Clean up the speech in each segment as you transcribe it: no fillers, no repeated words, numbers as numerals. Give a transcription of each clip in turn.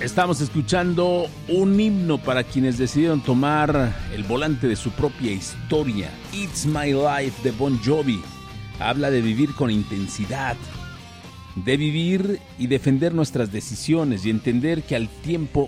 Estamos escuchando un himno para quienes decidieron tomar el volante de su propia historia. It's My Life de Bon Jovi. Habla de vivir con intensidad, de vivir y defender nuestras decisiones y entender que el tiempo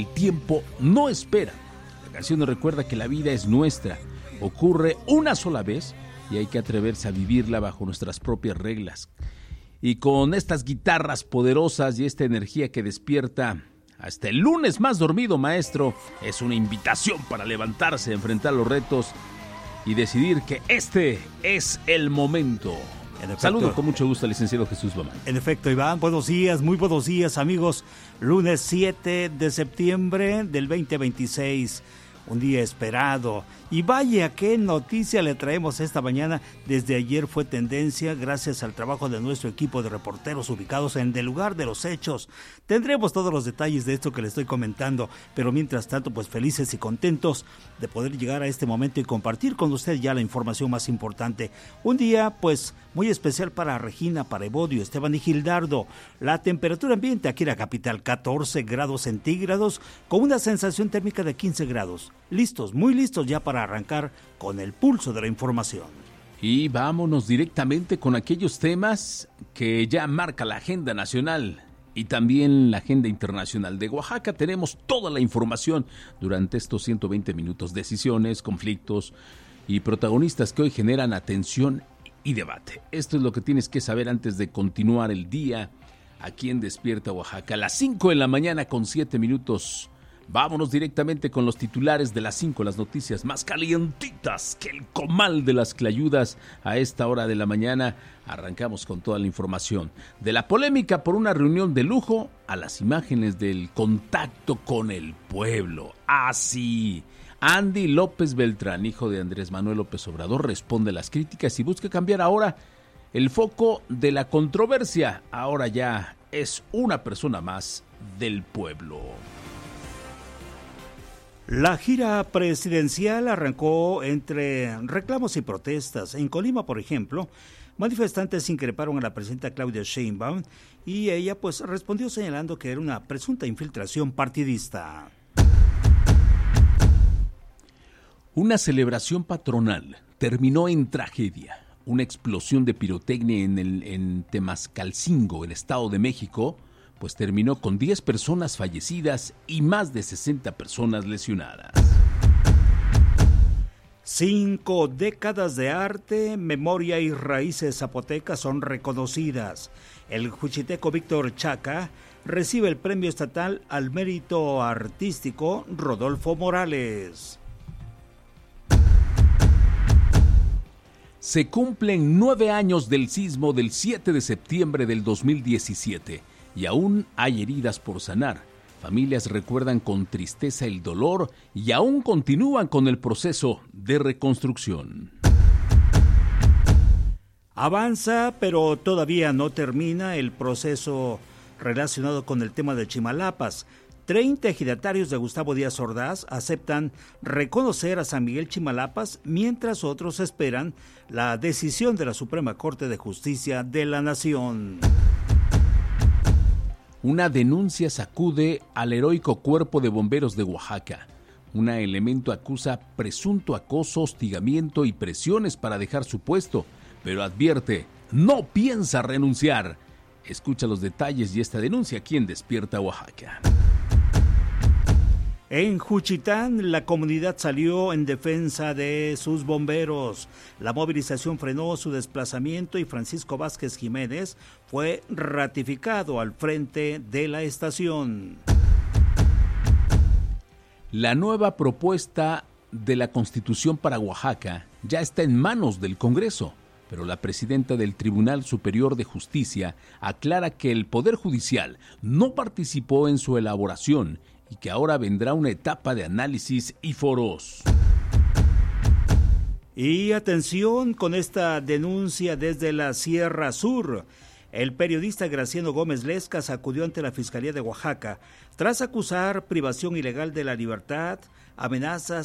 no espera. La canción nos recuerda que la vida es nuestra, ocurre una sola vez y hay que atreverse a vivirla bajo nuestras propias reglas. Y con estas guitarras poderosas y esta energía que despierta hasta el lunes más dormido, maestro, es una invitación para levantarse, enfrentar los retos y decidir que este es el momento. Saludo con mucho gusto al licenciado Jesús Bamán. En efecto, Iván, buenos días, muy buenos días, amigos. Lunes 7 de septiembre del 2026. Un día esperado. Y vaya qué noticia le traemos esta mañana. Desde ayer fue tendencia gracias al trabajo de nuestro equipo de reporteros ubicados en el lugar de los hechos. Tendremos todos los detalles de esto que le estoy comentando, pero mientras tanto pues felices y contentos de poder llegar a este momento y compartir con usted ya la información más importante. Un día pues muy especial para Regina, para Evodio, Esteban y Gildardo. La temperatura ambiente aquí en la capital 14 grados centígrados con una sensación térmica de 15 grados. Listos, muy listos ya para arrancar con el pulso de la información. Y vámonos directamente con aquellos temas que ya marca la agenda nacional y también la agenda internacional. De Oaxaca tenemos toda la información durante estos 120 minutos, decisiones, conflictos y protagonistas que hoy generan atención y debate. Esto es lo que tienes que saber antes de continuar el día aquí en Despierta Oaxaca. A las 5 de la mañana con 7 minutos. Vámonos directamente con los titulares de las 5, las noticias más calientitas que el comal de las clayudas a esta hora de la mañana. Arrancamos con toda la información. De la polémica por una reunión de lujo a las imágenes del contacto con el pueblo. Así, Andy López Beltrán, hijo de Andrés Manuel López Obrador, responde a las críticas y busca cambiar ahora el foco de la controversia. Ahora ya es una persona más del pueblo. La gira presidencial arrancó entre reclamos y protestas. En Colima, por ejemplo, manifestantes increparon a la presidenta Claudia Sheinbaum y ella pues respondió señalando que era una presunta infiltración partidista. Una celebración patronal terminó en tragedia. Una explosión de pirotecnia en Temascalcingo, en Estado de México, pues terminó con 10 personas fallecidas y más de 60 personas lesionadas. 5 décadas de arte, memoria y raíces zapotecas son reconocidas. El juchiteco Víctor Chaca recibe el premio estatal al mérito artístico Rodolfo Morales. Se cumplen 9 años del sismo del 7 de septiembre del 2017. Y aún hay heridas por sanar. Familias recuerdan con tristeza el dolor y aún continúan con el proceso de reconstrucción. Avanza, pero todavía no termina el proceso relacionado con el tema de Chimalapas. 30 ejidatarios de Gustavo Díaz Ordaz aceptan reconocer a San Miguel Chimalapas, mientras otros esperan la decisión de la Suprema Corte de Justicia de la Nación. Una denuncia sacude al heroico Cuerpo de Bomberos de Oaxaca. Un elemento acusa presunto acoso, hostigamiento y presiones para dejar su puesto, pero advierte, no piensa renunciar. Escucha los detalles y esta denuncia aquí en Despierta Oaxaca. En Juchitán, la comunidad salió en defensa de sus bomberos. La movilización frenó su desplazamiento y Francisco Vázquez Jiménez fue ratificado al frente de la estación. La nueva propuesta de la Constitución para Oaxaca ya está en manos del Congreso, pero la presidenta del Tribunal Superior de Justicia aclara que el Poder Judicial no participó en su elaboración y que ahora vendrá una etapa de análisis y foros. Y atención con esta denuncia desde la Sierra Sur. El periodista Graciano Gómez Lescas acudió ante la Fiscalía de Oaxaca tras acusar privación ilegal de la libertad, amenazas